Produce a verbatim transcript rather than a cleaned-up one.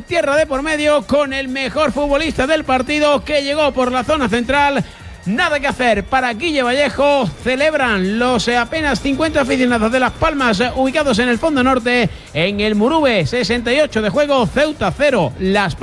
tierra de por medio, con el mejor futbolista del partido que llegó por la zona central. Nada que hacer para Guille Vallejo. Celebran los apenas cincuenta aficionados de Las Palmas ubicados en el fondo norte en el Murube. sesenta y ocho de juego, Ceuta cero, Las Palmas